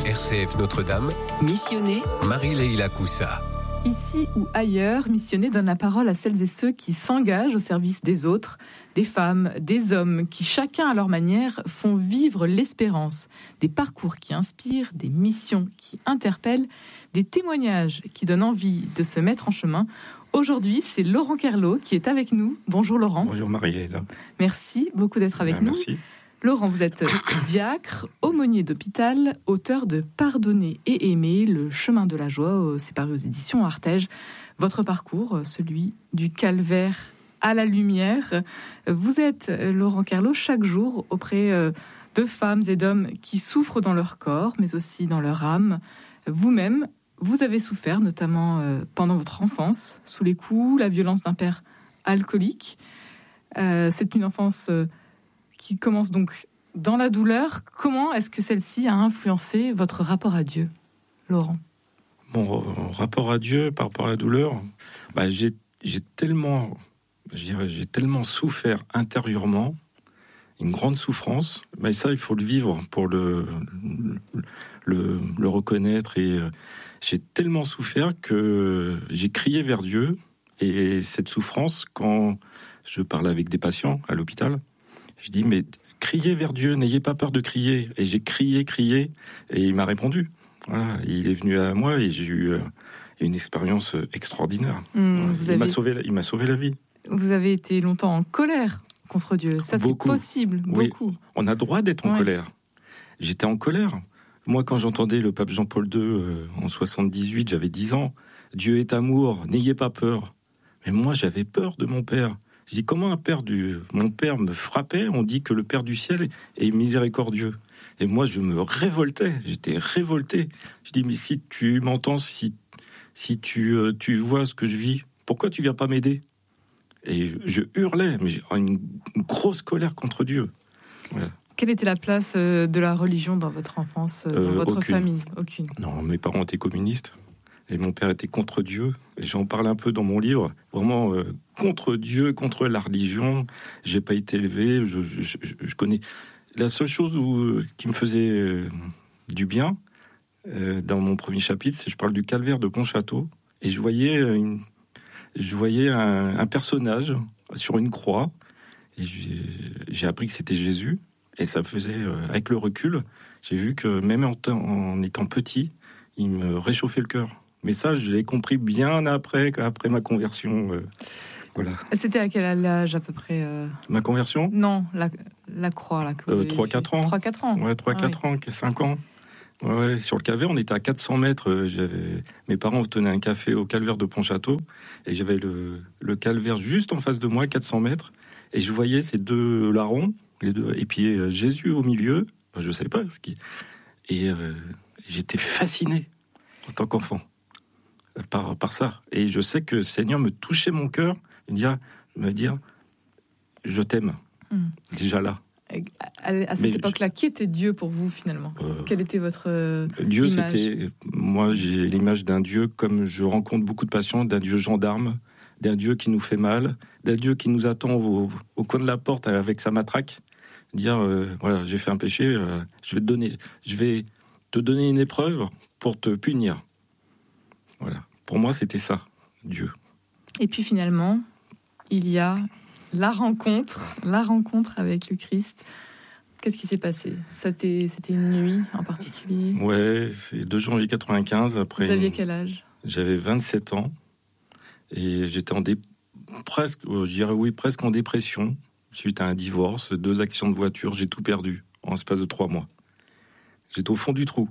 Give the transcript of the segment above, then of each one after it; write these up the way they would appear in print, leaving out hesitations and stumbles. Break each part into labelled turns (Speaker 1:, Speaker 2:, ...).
Speaker 1: RCF Notre-Dame,
Speaker 2: Missionner,
Speaker 1: Marie-Leila Coussa.
Speaker 3: Ici ou ailleurs, Missionner donne la parole à celles et ceux qui s'engagent au service des autres, des femmes, des hommes, qui chacun à leur manière font vivre l'espérance. Des parcours qui inspirent, des missions qui interpellent, des témoignages qui donnent envie de se mettre en chemin. Aujourd'hui, c'est Laurent Kerlot qui est avec nous. Bonjour Laurent.
Speaker 4: Bonjour Marie-Leila.
Speaker 3: Merci beaucoup d'être avec nous.
Speaker 4: Merci.
Speaker 3: Laurent, vous êtes diacre, aumônier d'hôpital, auteur de Pardonner et aimer, le chemin de la joie, c'est paru aux éditions Artege. Votre parcours, celui du calvaire à la lumière. Vous êtes, Laurent Kerlot, chaque jour auprès de femmes et d'hommes qui souffrent dans leur corps, mais aussi dans leur âme. Vous-même, vous avez souffert, notamment pendant votre enfance, sous les coups, la violence d'un père alcoolique. C'est une enfance qui commence donc dans la douleur. Comment est-ce que celle-ci a influencé votre rapport à Dieu, Laurent ?
Speaker 4: Mon rapport à Dieu par rapport à la douleur, j'ai tellement souffert intérieurement, une grande souffrance. Mais ça, il faut le vivre pour le reconnaître. Et j'ai tellement souffert que j'ai crié vers Dieu. Et cette souffrance, quand je parle avec des patients à l'hôpital, je dis, mais criez vers Dieu, n'ayez pas peur de crier. Et j'ai crié, et il m'a répondu. Voilà, il est venu à moi et j'ai eu une expérience extraordinaire. Il m'a sauvé la vie.
Speaker 3: Vous avez été longtemps en colère contre Dieu. Ça, beaucoup. C'est possible,
Speaker 4: oui.
Speaker 3: Beaucoup.
Speaker 4: On a droit d'être en colère. J'étais en colère. Moi, quand j'entendais le pape Jean-Paul II en 78, j'avais 10 ans. Dieu est amour, n'ayez pas peur. Mais moi, j'avais peur de mon père. Je dis, comment mon père me frappait, on dit que le Père du ciel est miséricordieux. Et moi, je me révoltais, j'étais révolté. Je dis, mais si tu m'entends, si tu vois ce que je vis, pourquoi tu viens pas m'aider ? Et je hurlais, mais j'ai une grosse colère contre Dieu. Voilà.
Speaker 3: Quelle était la place de la religion dans votre enfance, dans votre famille ? Aucune.
Speaker 4: Non, mes parents étaient communistes. Et mon père était contre Dieu. Et j'en parle un peu dans mon livre. Vraiment contre Dieu, contre la religion. J'ai pas été élevé. Je connais. La seule chose qui me faisait du bien dans mon premier chapitre, c'est que je parle du calvaire de Pontchâteau. Et je voyais un personnage sur une croix. Et j'ai appris que c'était Jésus. Et ça faisait, avec le recul, j'ai vu que même en étant petit, il me réchauffait le cœur. Mais ça, je l'ai compris bien après ma conversion. Voilà.
Speaker 3: C'était à quel âge à peu près
Speaker 4: Ma conversion ?
Speaker 3: Non, la croix.
Speaker 4: 3-4 ans.
Speaker 3: 3-4 ans.
Speaker 4: Ouais, 3-4 ans, 5 ans. Ouais, sur le calvaire, on était à 400 mètres. Mes parents tenaient un café au calvaire de Pontchâteau. Et j'avais le calvaire juste en face de moi, 400 mètres. Et je voyais ces deux larrons, les deux, et puis Jésus au milieu. Je ne savais pas ce qui... Et j'étais fasciné en tant qu'enfant. Par ça. Et je sais que le Seigneur me touchait mon cœur, me dire je t'aime. Déjà là.
Speaker 3: À cette époque-là, qui était Dieu pour vous finalement ? Quelle était votre
Speaker 4: Dieu,
Speaker 3: image ?
Speaker 4: moi j'ai l'image d'un Dieu comme je rencontre beaucoup de patients, d'un Dieu gendarme, d'un Dieu qui nous fait mal, d'un Dieu qui nous attend au coin de la porte avec sa matraque, dire voilà, j'ai fait un péché, je vais te donner une épreuve pour te punir. Voilà. Pour moi, c'était ça, Dieu.
Speaker 3: Et puis finalement, il y a la rencontre avec le Christ. Qu'est-ce qui s'est passé ? C'était une nuit en particulier ?
Speaker 4: Ouais, c'est 2 janvier 95. Après,
Speaker 3: vous aviez quel âge ?
Speaker 4: J'avais 27 ans et j'étais presque en dépression suite à un divorce, 2 accidents de voiture. J'ai tout perdu en l'espace de 3 mois. J'étais au fond du trou.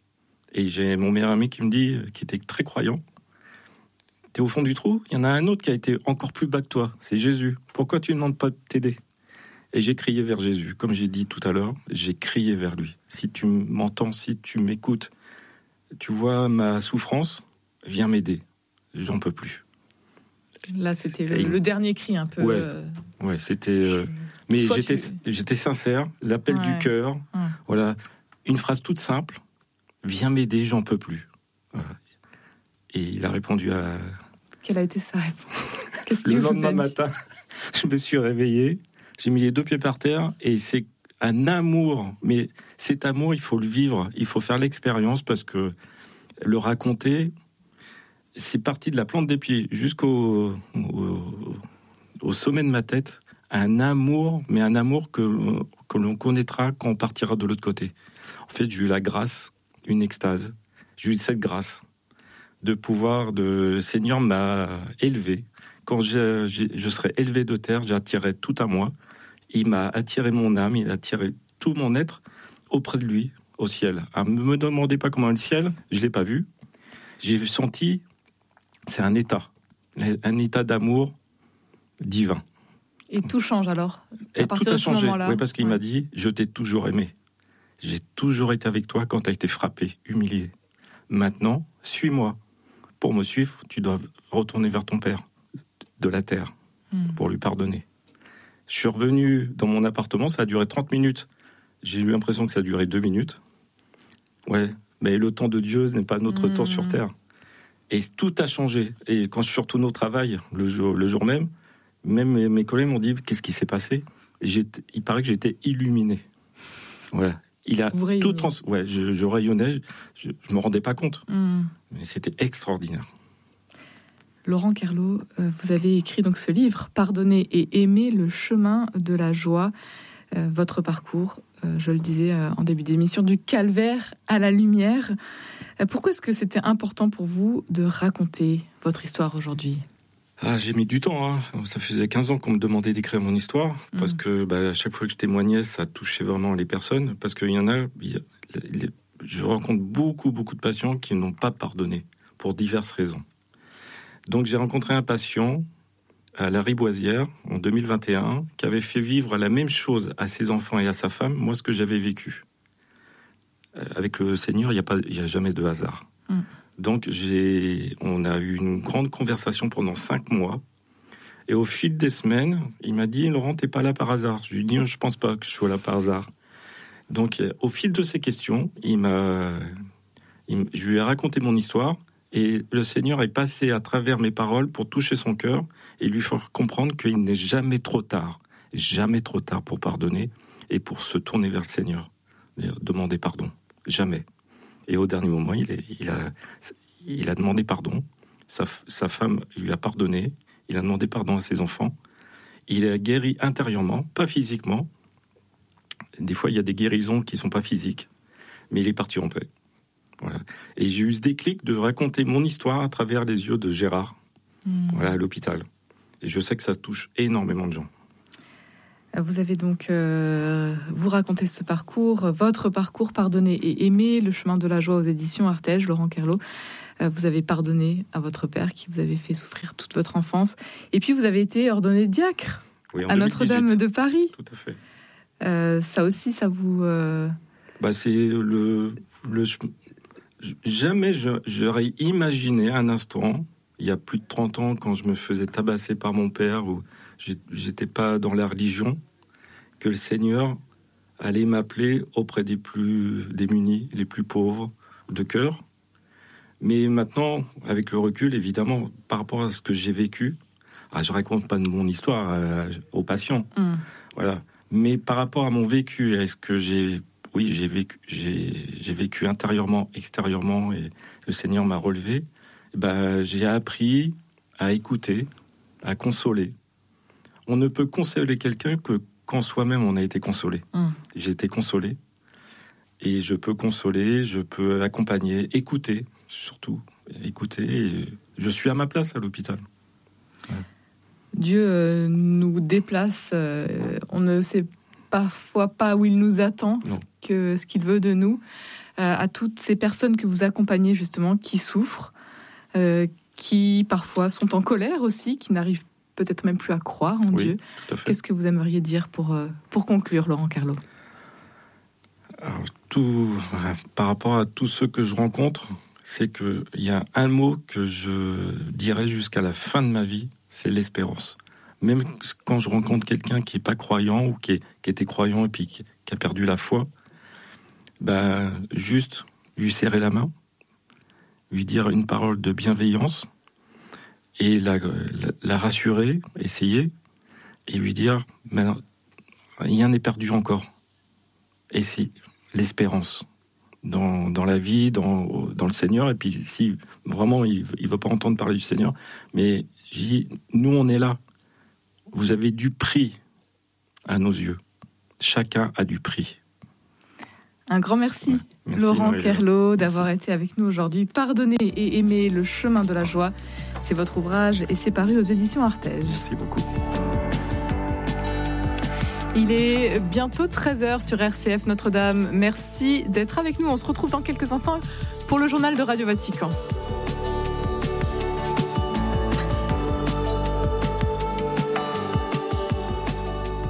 Speaker 4: Et j'ai mon meilleur ami qui me dit, qui était très croyant, t'es au fond du trou, il y en a un autre qui a été encore plus bas que toi, c'est Jésus. Pourquoi tu ne demandes pas de t'aider ? Et j'ai crié vers Jésus, comme j'ai dit tout à l'heure, j'ai crié vers lui. Si tu m'entends, si tu m'écoutes, tu vois ma souffrance, viens m'aider, j'en peux plus.
Speaker 3: Là, c'était le dernier cri un peu...
Speaker 4: Ouais, c'était... mais j'étais sincère, l'appel du cœur, voilà, une phrase toute simple, viens m'aider, j'en peux plus. Voilà. Et il a répondu à...
Speaker 3: Quelle a été sa réponse ?
Speaker 4: Le lendemain matin, je me suis réveillé, j'ai mis les 2 pieds par terre, et c'est un amour. Mais cet amour, il faut le vivre, il faut faire l'expérience, parce que le raconter, c'est parti de la plante des pieds jusqu'au au sommet de ma tête. Un amour, mais un amour que l'on connaîtra quand on partira de l'autre côté. En fait, j'ai eu la grâce, une extase. J'ai eu cette grâce de pouvoir, le Seigneur m'a élevé. Quand je serai élevé de terre, j'attirerai tout à moi. Il m'a attiré mon âme, il a attiré tout mon être auprès de lui, au ciel. Ne me demandez pas comment est le ciel, je ne l'ai pas vu. J'ai senti, c'est un état d'amour divin.
Speaker 3: Et tout change alors
Speaker 4: Et tout a changé, oui, parce qu'il m'a dit, je t'ai toujours aimé. J'ai toujours été avec toi quand tu as été frappé, humilié. Maintenant, suis-moi. Pour me suivre, tu dois retourner vers ton Père de la terre pour lui pardonner. Je suis revenu dans mon appartement, ça a duré 30 minutes. J'ai eu l'impression que ça a duré 2 minutes. Ouais, mais le temps de Dieu n'est pas notre temps sur terre. Et tout a changé. Et quand je suis retourné au travail, le jour même mes collègues m'ont dit, qu'est-ce qui s'est passé ? Et il paraît que j'étais illuminé. Voilà. Il a tout ouais, je rayonnais, je me rendais pas compte. Mais c'était extraordinaire.
Speaker 3: Laurent Kerlot, vous avez écrit donc ce livre, Pardonner et aimer, le chemin de la joie. Votre parcours, je le disais en début d'émission, du calvaire à la lumière. Pourquoi est-ce que c'était important pour vous de raconter votre histoire aujourd'hui ?
Speaker 4: J'ai mis du temps. Ça faisait 15 ans qu'on me demandait d'écrire mon histoire, parce que à chaque fois que je témoignais, ça touchait vraiment les personnes. Parce qu'il y en a, je rencontre beaucoup de patients qui n'ont pas pardonné, pour diverses raisons. Donc j'ai rencontré un patient à la Riboisière, en 2021, qui avait fait vivre la même chose à ses enfants et à sa femme, moi, ce que j'avais vécu. Avec le Seigneur, il n'y a jamais de hasard. Donc, on a eu une grande conversation pendant 5 mois. Et au fil des semaines, il m'a dit, Laurent, t'es pas là par hasard. Je lui ai dit, je pense pas que je sois là par hasard. Donc, au fil de ces questions, je lui ai raconté mon histoire. Et le Seigneur est passé à travers mes paroles pour toucher son cœur et lui faire comprendre qu'il n'est jamais trop tard pour pardonner et pour se tourner vers le Seigneur, demander pardon. Jamais. Et au dernier moment, il a demandé pardon. Sa femme lui a pardonné. Il a demandé pardon à ses enfants. Il a guéri intérieurement, pas physiquement. Des fois, il y a des guérisons qui ne sont pas physiques. Mais il est parti en paix. Voilà. Et j'ai eu ce déclic de raconter mon histoire à travers les yeux de Gérard, à l'hôpital. Et je sais que ça touche énormément de gens.
Speaker 3: Vous avez donc, vous racontez ce parcours, votre parcours, Pardonner et aimer, le chemin de la joie aux éditions Artege, Laurent Kerlot. Vous avez pardonné à votre père qui vous avait fait souffrir toute votre enfance. Et puis vous avez été ordonné diacre à Notre-Dame de Paris.
Speaker 4: Tout à fait.
Speaker 3: Ça aussi, ça vous...
Speaker 4: C'est jamais j'aurais imaginé un instant, il y a plus de 30 ans, quand je me faisais tabasser par mon père, ou j'étais pas dans la religion, que le Seigneur allait m'appeler auprès des plus démunis, les plus pauvres de cœur. Mais maintenant, avec le recul, évidemment, par rapport à ce que j'ai vécu, je raconte pas de mon histoire aux patients, voilà. Mais par rapport à mon vécu, est-ce que j'ai vécu intérieurement, extérieurement, et le Seigneur m'a relevé. J'ai appris à écouter, à consoler. On ne peut consoler quelqu'un que quand soi-même on a été consolé. J'ai été consolé, et je peux consoler, je peux accompagner, écouter, surtout écouter. Et je suis à ma place à l'hôpital. Ouais.
Speaker 3: Dieu nous déplace, on ne sait parfois pas où il nous attend, ce qu'il veut de nous. À toutes ces personnes que vous accompagnez justement, qui souffrent, qui parfois sont en colère aussi, qui n'arrivent peut-être même plus à croire en Dieu. Qu'est-ce que vous aimeriez dire pour conclure, Laurent Kerlot ?
Speaker 4: Par rapport à tous ceux que je rencontre, c'est qu'il y a un mot que je dirais jusqu'à la fin de ma vie, c'est l'espérance. Même quand je rencontre quelqu'un qui n'est pas croyant, ou qui était croyant et puis qui a perdu la foi, juste lui serrer la main, lui dire une parole de bienveillance, et la rassurer, essayer, et lui dire, rien n'est perdu encore. Et c'est l'espérance dans la vie, dans le Seigneur. Et puis si vraiment il ne veut pas entendre parler du Seigneur, mais j'ai dit, nous on est là. Vous avez du prix à nos yeux. Chacun a du prix.
Speaker 3: Un grand merci,
Speaker 4: merci
Speaker 3: Laurent
Speaker 4: Marie-Léa.
Speaker 3: Kerlot, d'avoir été avec nous aujourd'hui. Pardonner et aimer le chemin de la joie, c'est votre ouvrage et c'est paru aux éditions Artege.
Speaker 4: Merci beaucoup.
Speaker 3: Il est bientôt 13h sur RCF Notre-Dame. Merci d'être avec nous. On se retrouve dans quelques instants pour le journal de Radio Vatican.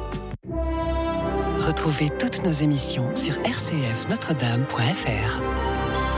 Speaker 2: Retrouvez toutes nos émissions sur rcfnotredame.fr.